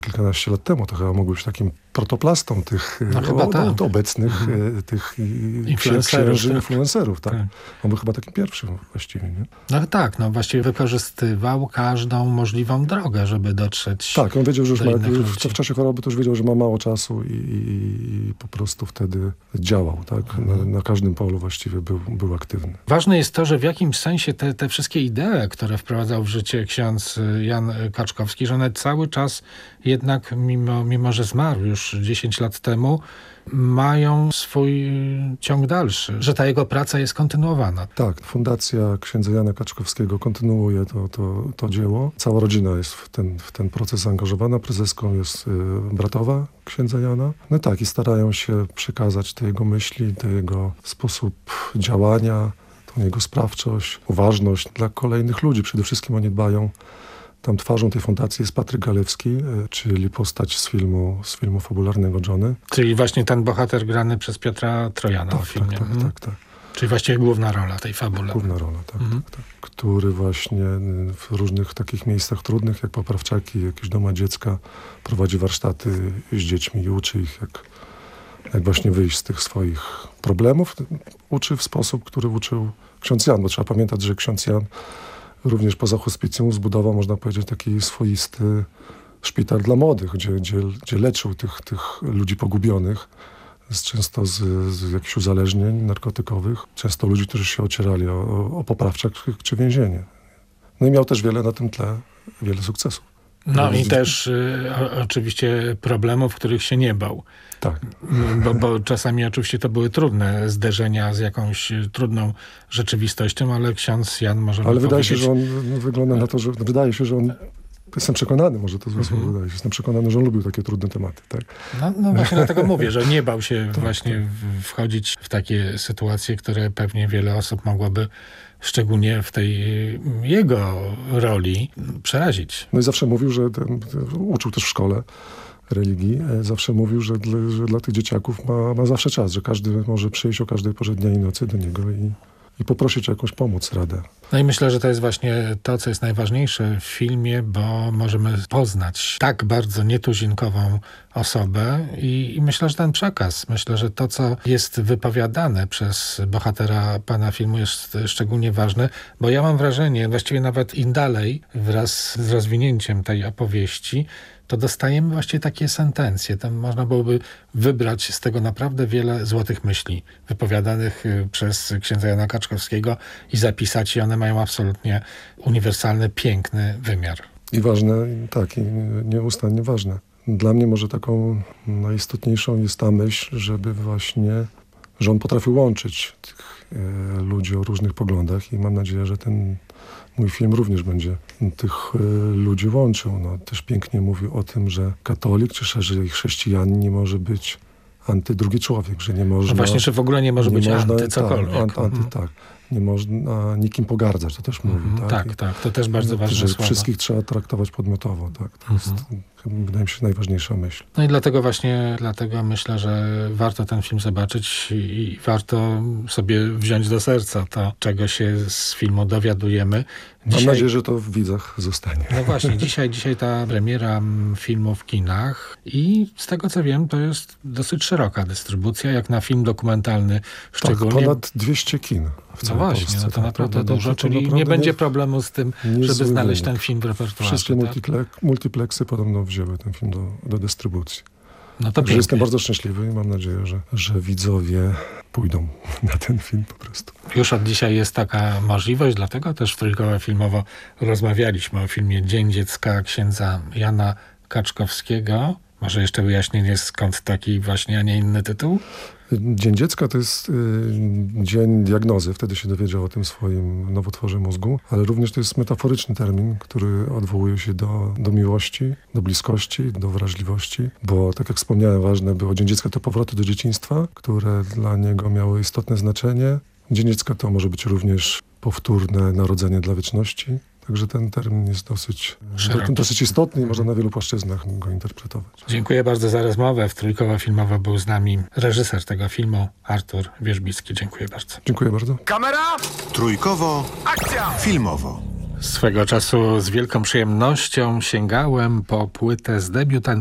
kilkanaście lat temu, to chyba mógł być takim protoplastą tych obecnych tych influencerów. Tak? On był chyba takim pierwszym właściwie. Nie? No tak, właściwie wykorzystywał każdą możliwą drogę, żeby dotrzeć. Tak, on wiedział, że już w czasie choroby to już wiedział, że ma mało czasu i po prostu wtedy działał. Tak? Na każdym polu właściwie był aktywny. Ważne jest to, że w jakimś sensie te wszystkie idee, które wprowadzał w życie ksiądz Jan Kaczkowski, że one cały czas jednak, mimo że zmarł już 10 lat temu, mają swój ciąg dalszy, że ta jego praca jest kontynuowana. Tak, Fundacja księdza Jana Kaczkowskiego kontynuuje to dzieło. Cała rodzina jest w ten proces zaangażowana. Prezeską jest bratowa księdza Jana. No tak, i starają się przekazać te jego myśli, te jego sposób działania, tą jego sprawczość, uważność dla kolejnych ludzi. Przede wszystkim oni dbają. Tam twarzą tej fundacji jest Patryk Galewski, czyli postać z filmu fabularnego Johnny. Czyli właśnie ten bohater grany przez Piotra Trojana w filmie. Tak. Czyli właściwie główna rola tej fabule. Główna rola, tak. Który właśnie w różnych takich miejscach trudnych, jak Poprawczaki, jakieś doma dziecka, prowadzi warsztaty z dziećmi i uczy ich, jak właśnie wyjść z tych swoich problemów. Uczy w sposób, który uczył ksiądz Jan, bo trzeba pamiętać, że ksiądz Jan również poza hospicjum zbudował, można powiedzieć, taki swoisty szpital dla młodych, gdzie leczył tych ludzi pogubionych, często z jakichś uzależnień narkotykowych, często ludzi, którzy się ocierali o poprawczak czy więzienie. No i miał też na tym tle wiele sukcesów. No i też oczywiście problemów, których się nie bał. Tak. Bo czasami oczywiście to były trudne zderzenia z jakąś trudną rzeczywistością, ale ksiądz Jan może Ale wydaje się, że on wygląda na to, że jestem przekonany, może to złe słowo wydaje się, jestem przekonany, że on lubił takie trudne tematy. Tak? No właśnie dlatego mówię, że nie bał się właśnie wchodzić w takie sytuacje, które pewnie wiele osób mogłoby szczególnie w tej jego roli przerazić. No i zawsze mówił, że uczył też w szkole religii, zawsze mówił, że dla tych dzieciaków ma zawsze czas, że każdy może przyjść o każdej porze dnia i nocy do niego i poprosić o jakąś pomoc, radę. No i myślę, że to jest właśnie to, co jest najważniejsze w filmie, bo możemy poznać tak bardzo nietuzinkową osobę i myślę, że ten przekaz, myślę, że to, co jest wypowiadane przez bohatera pana filmu jest szczególnie ważne, bo ja mam wrażenie, właściwie nawet im dalej, wraz z rozwinięciem tej opowieści, to dostajemy właściwie takie sentencje. Tam można byłoby wybrać z tego naprawdę wiele złotych myśli wypowiadanych przez księdza Jana Kaczkowskiego i zapisać je. One mają absolutnie uniwersalny, piękny wymiar. I ważne, tak, i nieustannie ważne. Dla mnie może taką najistotniejszą jest ta myśl, że on potrafił łączyć tych ludzi o różnych poglądach i mam nadzieję, że ten mój film również będzie tych ludzi łączył. No, też pięknie mówił o tym, że katolik, czy szerzej chrześcijanin nie może być antydrugi człowiek, że nie można... No właśnie, że w ogóle nie może być anty cokolwiek. Tak. Nie można nikim pogardzać, to też mówi. Tak, to też bardzo ważne że słowa. Wszystkich trzeba traktować podmiotowo. Tak? To jest, wydaje mi się, najważniejsza myśl. No i dlatego myślę, że warto ten film zobaczyć i warto sobie wziąć do serca to, czego się z filmu dowiadujemy. Mam nadzieję, że to w widzach zostanie. No właśnie, dzisiaj ta premiera filmu w kinach i z tego co wiem, to jest dosyć szeroka dystrybucja, jak na film dokumentalny szczególnie. Tak, ponad 200 kin w całej Polsce. Właśnie, no to naprawdę dużo, czyli nie będzie problemu z tym, żeby znaleźć ten film w repertuarze. Wszystkie multipleksy podobno wzięły ten film do dystrybucji. No to jestem bardzo szczęśliwy i mam nadzieję, że widzowie pójdą na ten film po prostu. Już od dzisiaj jest taka możliwość, dlatego też w Trójkoła Filmowo rozmawialiśmy o filmie Dzień Dziecka księdza Jana Kaczkowskiego. Może jeszcze wyjaśnienie, skąd taki właśnie, a nie inny tytuł? Dzień Dziecka to jest dzień diagnozy. Wtedy się dowiedział o tym swoim nowotworze mózgu, ale również to jest metaforyczny termin, który odwołuje się do miłości, do bliskości, do wrażliwości, bo tak jak wspomniałem, ważne było Dzień Dziecka to powroty do dzieciństwa, które dla niego miały istotne znaczenie. Dzień Dziecka to może być również powtórne narodzenie dla wieczności. Także ten termin jest dosyć istotny i można na wielu płaszczyznach go interpretować. Dziękuję bardzo za rozmowę. W Trójkoła Filmowa był z nami reżyser tego filmu, Artur Wierzbicki. Dziękuję bardzo. Dziękuję bardzo. Kamera! Trójkowo. Akcja! Filmowo. Swego czasu z wielką przyjemnością sięgałem po płytę z debiutantem